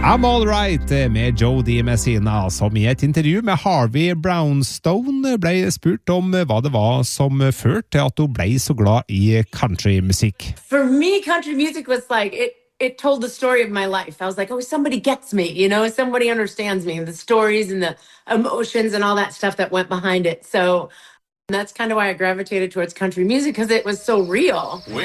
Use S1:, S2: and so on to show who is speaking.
S1: I'm All Right med Jody Messina, som I et intervju med Harvey Brownstone ble spurt om hva det var som førte til at hun ble så glad I countrymusikk.
S2: For me, country music was like, it told the story of my life. I was like, oh, somebody gets me, you know, somebody understands me, the stories and the emotions and all that stuff that went behind it. So that's kind of why I gravitated towards country music, because it was so real.